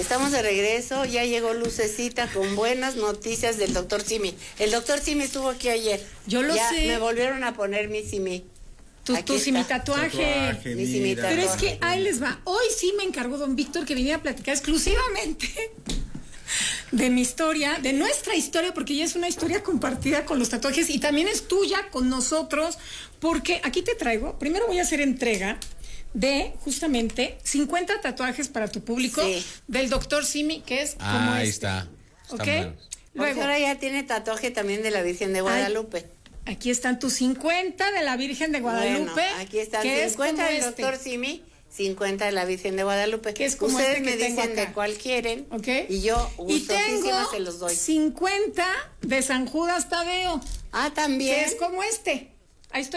Estamos de regreso, ya llegó Lucecita con buenas noticias del doctor Simi. El doctor Simi estuvo aquí ayer. Yo lo sé. Me volvieron a poner mi Simi. Tu Simi tatuaje. Mi Simi tatuaje. Pero es que ahí les va. Hoy sí me encargó don Víctor que viniera a platicar exclusivamente de mi historia, de nuestra historia, porque ya es una historia compartida con los tatuajes y también es tuya con nosotros, porque aquí te traigo, primero voy a hacer entrega de justamente 50 tatuajes para tu público del doctor Simi, que es como ahí está. ¿Ok? Bueno. Luego ahora ya tiene tatuaje también de la Virgen de Guadalupe. Aquí están tus 50 de la Virgen de Guadalupe. Bueno, aquí están 50 del doctor Simi, 50 de la Virgen de Guadalupe. Que es como ustedes este que me dicen acá. de cuál quieren, ¿ok? Y yo gustosísima se los doy. 50 de San Judas Tadeo. Ah, también. Que es como este. Ahí estoy.